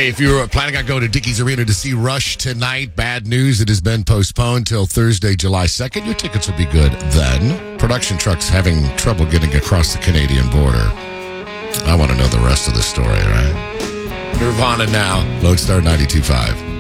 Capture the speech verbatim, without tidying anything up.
Hey, if you're planning on going to Dickies Arena to see Rush tonight, bad news, it has been postponed till Thursday, July second. Your tickets will be good then. Production trucks having trouble getting across the Canadian border. I want to know the rest of the story, all right? Nirvana now. Lone Star ninety-two point five.